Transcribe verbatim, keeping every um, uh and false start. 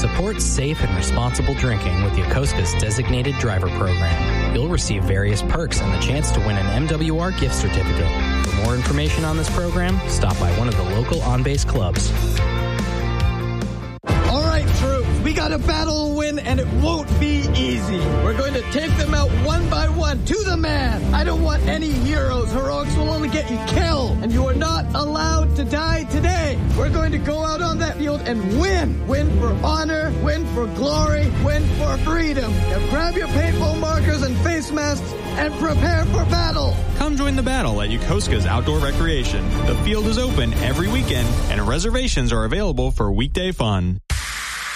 Support safe and responsible drinking with Yokosuka's designated driver program. You'll receive various perks and the chance to win an M W R gift certificate. For more information on this program, stop by one of the local on-base clubs. All right, troops, we got a battle to win, and it won't be easy. We're going to take them out one by one, to the man. I don't want any heroes. Heroics will only get you killed, and you are not allowed to die today. We're going to go out on that field and win. Win for honor, win for glory, win for freedom. Now grab your paintball markers and face masks and prepare for battle. Come join the battle at Yokosuka's Outdoor Recreation. The field is open every weekend, and reservations are available for weekday fun.